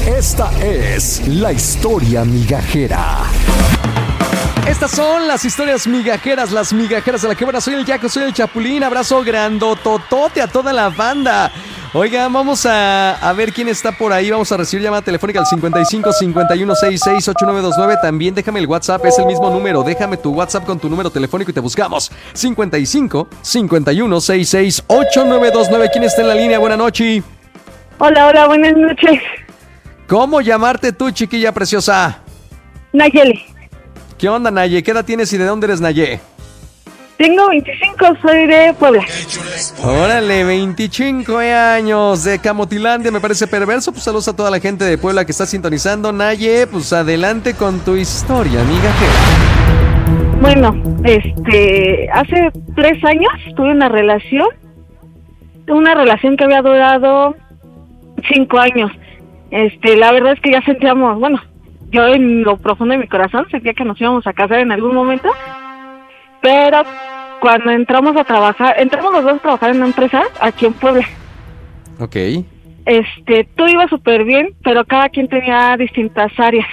Esta es la historia migajera. Estas son las historias migajeras, las migajeras de la que buena. Soy el Yaco, soy el Chapulín. Abrazo grandototote a toda la banda. Oigan, vamos a ver quién está por ahí. Vamos a recibir llamada telefónica al 55 51 66 8929. También déjame el WhatsApp, es el mismo número. Déjame tu WhatsApp con tu número telefónico y te buscamos. 55 51 66 8929. ¿Quién está en la línea? Buenas noches. Hola, buenas noches. ¿Cómo llamarte tú, chiquilla preciosa? Nayeli. ¿Qué onda, Naye? ¿Qué edad tienes y de dónde eres, Naye? Tengo 25, soy de Puebla. Órale, 25 años de Camotilandia, me parece perverso. Pues saludos a toda la gente de Puebla que está sintonizando. Naye, pues adelante con tu historia, migajera. Bueno, hace 3 años tuve una relación que había durado 5 años. La verdad es que ya sentíamos, bueno, yo en lo profundo de mi corazón sentía que nos íbamos a casar en algún momento, pero cuando entramos los dos a trabajar en una empresa aquí en Puebla. Ok. Todo iba súper bien, pero cada quien tenía distintas áreas.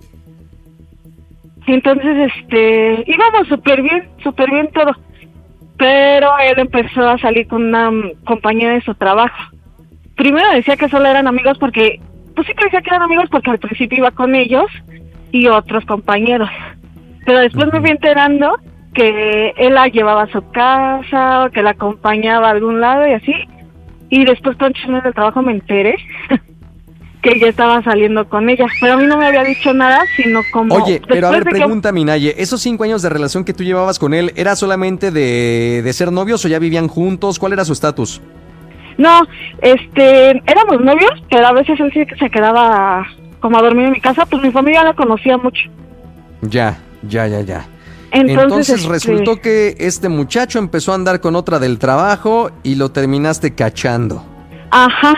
Entonces, íbamos súper bien todo, pero él empezó a salir con una compañera de su trabajo. Primero decía que solo eran amigos porque... Pues sí que decía que eran amigos porque al principio iba con ellos y otros compañeros. Pero después me fui enterando que él la llevaba a su casa o que la acompañaba a algún lado y así. Y después con chismes del trabajo me enteré que ella estaba saliendo con ella. Pero a mí no me había dicho nada, sino como... Oye, pero a ver, pregunta, Minaye, ¿esos 5 años de relación que tú llevabas con él, era solamente de ser novios o ya vivían juntos? ¿Cuál era su estatus? No, éramos novios, pero a veces él sí se quedaba como a dormir en mi casa, pues mi familia la conocía mucho. Ya. Entonces resultó que este muchacho empezó a andar con otra del trabajo y lo terminaste cachando. Ajá,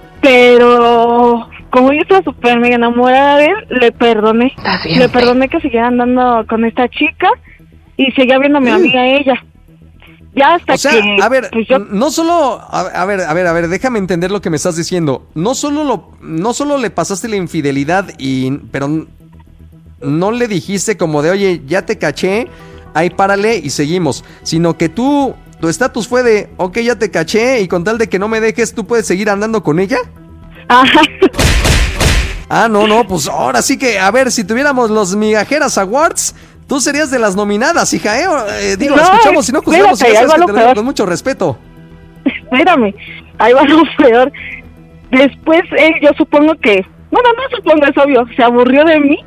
pero como yo estaba súper mega enamorada de él, le perdoné. Le perdoné que siguiera andando con esta chica y seguía viendo a mi amiga ella. Ya hasta que... a ver, pues yo... no solo... A ver, déjame entender lo que me estás diciendo. No solo le pasaste la infidelidad pero no le dijiste como de, oye, ya te caché, ahí párale y seguimos. Sino que tu estatus fue de, ok, ya te caché y con tal de que no me dejes, ¿tú puedes seguir andando con ella? Ajá. No, pues ahora sí que, a ver, si tuviéramos los Migajeras Awards... Tú serías de las nominadas, hija, Digo, no, escuchamos, si no juzgamos, si no sabes que te con mucho respeto. Espérame, ahí va lo peor. Después él, yo supongo que... Bueno, no supongo, es obvio, se aburrió de mí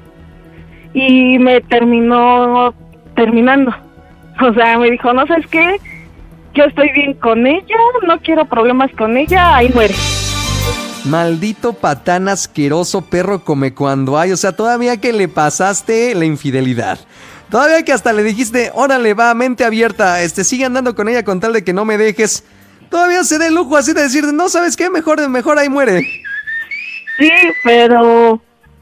y me terminó terminando. O sea, me dijo, no, ¿sabes qué? Yo estoy bien con ella, no quiero problemas con ella, ahí muere. Maldito patán asqueroso, perro come cuando hay. O sea, todavía que le pasaste la infidelidad. Todavía que hasta le dijiste, órale, va, mente abierta, sigue andando con ella con tal de que no me dejes. Todavía se dé el lujo así de decir, no, ¿sabes qué? Mejor ahí muere. Sí, pero...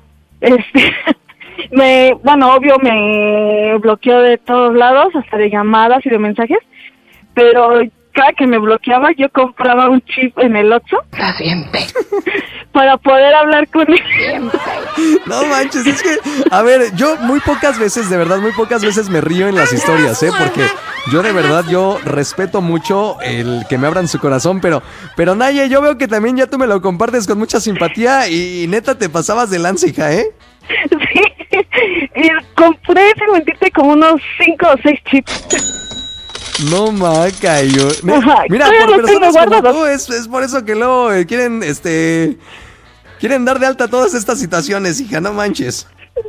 bueno, obvio me bloqueó de todos lados, hasta de llamadas y de mensajes, pero... Cada que me bloqueaba, yo compraba un chip en el Oxxo. Siempre. Para poder hablar con él. Siempre. No manches, es que, a ver, yo muy pocas veces me río en las historias, porque yo de verdad, yo respeto mucho el que me abran su corazón, pero Naye, yo veo que también ya tú me lo compartes con mucha simpatía y neta te pasabas de lanza, hija, Sí, y compré, sin mentirte, como unos 5 o 6 chips. No, maca, yo... Mira, por personas como tú, es por eso que luego quieren dar de alta todas estas situaciones, hija, no manches.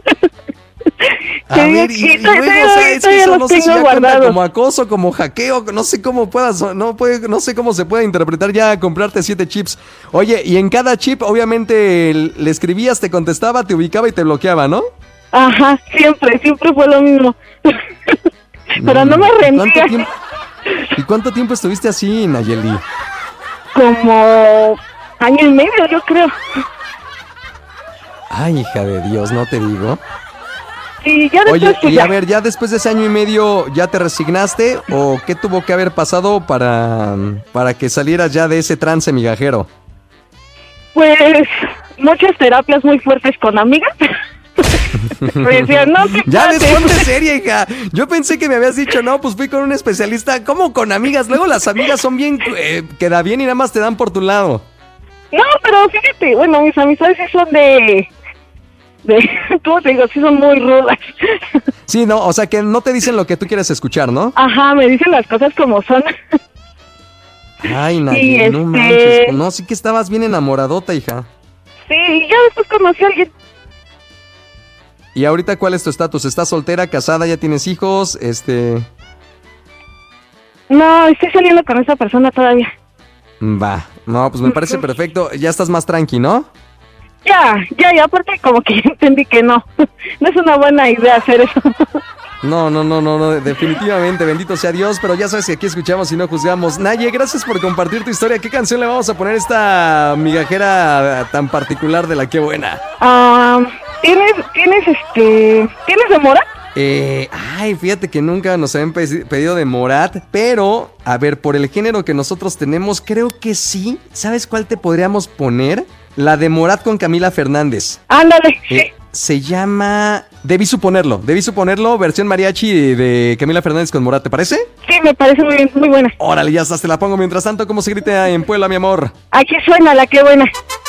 A ver, y luego, o sea, es que eso no sé si ya cuenta como acoso, como hackeo, no sé cómo no sé cómo se puede interpretar ya comprarte 7 chips. Oye, y en cada chip, obviamente, le escribías, te contestaba, te ubicaba y te bloqueaba, ¿no? Ajá, siempre fue lo mismo. Pero no me rendía. ¿Y cuánto tiempo estuviste así, Nayeli? Como año y medio, yo creo. Ay, hija de Dios, ¿no te digo? Y ya después... Oye, y a ver, ¿ya después de ese año y medio ya te resignaste? ¿O qué tuvo que haber pasado para que salieras ya de ese trance migajero? Pues muchas terapias muy fuertes con amigas. Me decían, no, ¿qué Ya pasa? ponte seria, hija. Yo pensé que me habías dicho, no, pues fui con un especialista. ¿Cómo con amigas? Luego las amigas son bien, queda bien y nada más te dan por tu lado. No, pero fíjate, bueno, mis amistades sí son de ¿cómo te digo? Sí son muy rudas. Sí, no, o sea que no te dicen lo que tú quieres escuchar, ¿no? Ajá, me dicen las cosas como son. Ay, Naye, no manches. No, sí que estabas bien enamoradota, hija. Sí, ya después conocí a alguien. ¿Y ahorita cuál es tu estatus? ¿Estás soltera, casada, ya tienes hijos? No, estoy saliendo con esa persona todavía. Va, no, pues me parece perfecto. Ya estás más tranqui, ¿no? Ya, aparte como que entendí que no es una buena idea hacer eso. No, definitivamente, bendito sea Dios, pero ya sabes que aquí escuchamos y no juzgamos. Naye, gracias por compartir tu historia. ¿Qué canción le vamos a poner a esta migajera tan particular de la Qué Buena? ¿Tienes de Morat? Ay, fíjate que nunca nos habían pedido de Morat, pero, a ver, por el género que nosotros tenemos, creo que sí. ¿Sabes cuál te podríamos poner? La de Morat con Camila Fernández. Ándale, sí. Se llama Debí suponerlo, versión mariachi de Camila Fernández con Morat, ¿te parece? Sí, me parece muy bien, muy buena. Órale, ya estás, te la pongo. Mientras tanto, ¿cómo se grita en Puebla, mi amor? Aquí suena la Qué Buena.